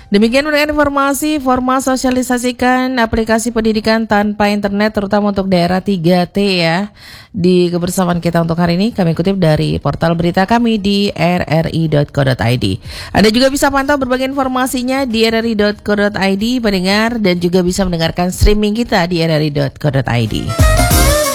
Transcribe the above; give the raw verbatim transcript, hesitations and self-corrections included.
Demikian dengan informasi formal sosialisasikan aplikasi pendidikan tanpa internet terutama untuk daerah tiga T ya. Di kebersamaan kita untuk hari ini kami kutip dari portal berita kami di r r i dot co dot i d. Anda juga bisa pantau berbagai informasinya di r r i dot co dot i d pendengar dan juga bisa mendengarkan streaming kita di r r i dot co dot i d.